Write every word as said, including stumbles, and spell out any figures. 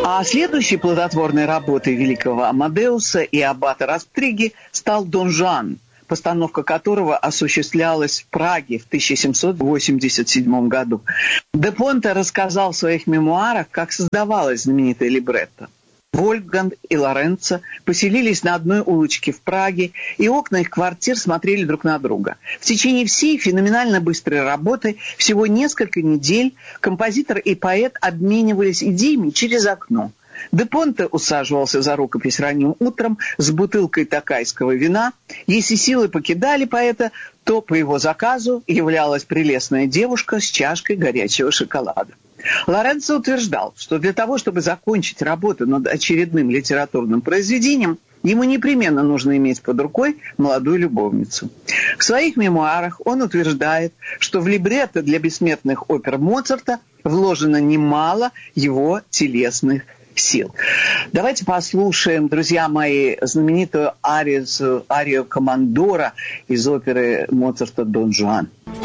А следующей плодотворной работой великого Амадеуса и аббата Растриги стал «Дон Жуан», постановка которого осуществлялась в Праге в тысяча семьсот восемьдесят седьмом году. Де Понте рассказал в своих мемуарах, как создавалась знаменитая либретто. Вольфганг и Лоренцо поселились на одной улочке в Праге, и окна их квартир смотрели друг на друга. В течение всей феноменально быстрой работы, всего несколько недель, композитор и поэт обменивались идеями через окно. Де Понте усаживался за рукопись ранним утром с бутылкой токайского вина. Если силы покидали поэта, то по его заказу являлась прелестная девушка с чашкой горячего шоколада. Лоренцо утверждал, что для того, чтобы закончить работу над очередным литературным произведением, ему непременно нужно иметь под рукой молодую любовницу. В своих мемуарах он утверждает, что в либретто для бессмертных опер Моцарта вложено немало его телесных сил. Давайте послушаем, друзья мои, знаменитую арию, арию Командора из оперы Моцарта «Дон Жуан».